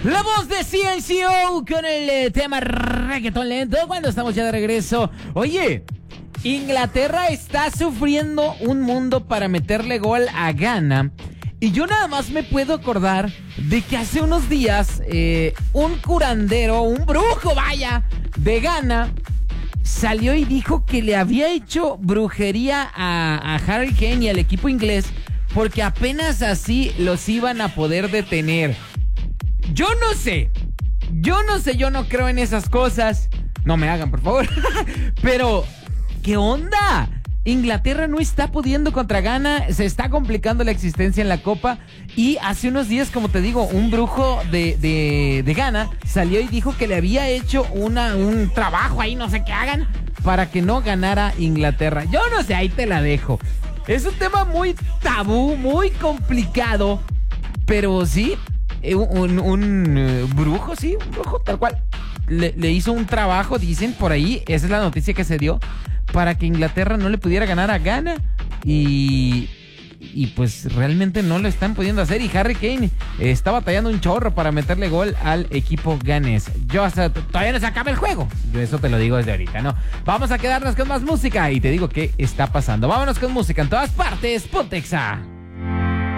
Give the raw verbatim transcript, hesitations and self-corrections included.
La voz de C N C O con el eh, tema reggaetón lento cuando estamos ya de regreso. Oye, Inglaterra está sufriendo un mundo para meterle gol a Ghana. Y yo nada más me puedo acordar de que hace unos días eh, un curandero, un brujo, vaya, de Ghana, salió y dijo que le había hecho brujería a, a Harry Kane y al equipo inglés porque apenas así los iban a poder detener. Yo no sé, yo no sé, yo no creo en esas cosas. No me hagan, por favor. Pero, ¿qué onda? Inglaterra no está pudiendo contra Ghana, se está complicando la existencia en la Copa. Y hace unos días, como te digo, un brujo de, de, de Ghana salió y dijo que le había hecho una, un trabajo ahí, no sé qué hagan, para que no ganara Inglaterra. Yo no sé, ahí te la dejo. Es un tema muy tabú, muy complicado, pero sí, un, un, un uh, brujo, sí, un brujo tal cual. Le, le hizo un trabajo, dicen por ahí, esa es la noticia que se dio, para que Inglaterra no le pudiera ganar a Ghana. Y, y pues realmente no lo están pudiendo hacer. Y Harry Kane está batallando un chorro para meterle gol al equipo ganés. Yo hasta todavía no se acaba el juego. Yo eso te lo digo desde ahorita, ¿no? Vamos a quedarnos con más música y te digo qué está pasando. Vámonos con música en todas partes. Ponte Exa.